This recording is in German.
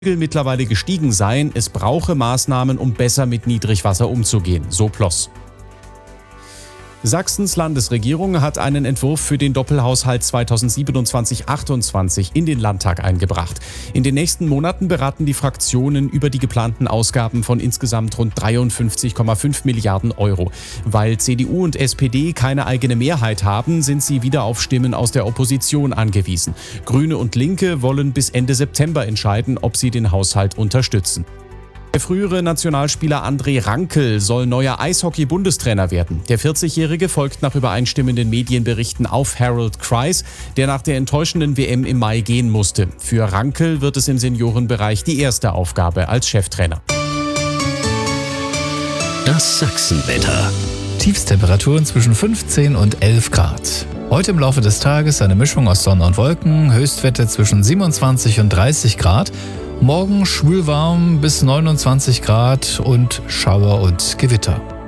mittlerweile gestiegen seien, es brauche Maßnahmen, um besser mit Niedrigwasser umzugehen, so Ploss. Sachsens Landesregierung hat einen Entwurf für den Doppelhaushalt 2027-28 in den Landtag eingebracht. In den nächsten Monaten beraten die Fraktionen über die geplanten Ausgaben von insgesamt rund 53,5 Milliarden Euro. Weil CDU und SPD keine eigene Mehrheit haben, sind sie wieder auf Stimmen aus der Opposition angewiesen. Grüne und Linke wollen bis Ende September entscheiden, ob sie den Haushalt unterstützen. Der frühere Nationalspieler André Rankel soll neuer Eishockey-Bundestrainer werden. Der 40-Jährige folgt nach übereinstimmenden Medienberichten auf Harold Kreis, der nach der enttäuschenden WM im Mai gehen musste. Für Rankel wird es im Seniorenbereich die erste Aufgabe als Cheftrainer. Das Sachsenwetter. Tiefstemperaturen zwischen 15 und 11 Grad. Heute im Laufe des Tages eine Mischung aus Sonne und Wolken, Höchstwerte zwischen 27 und 30 Grad. Morgen schwülwarm bis 29 Grad und Schauer und Gewitter.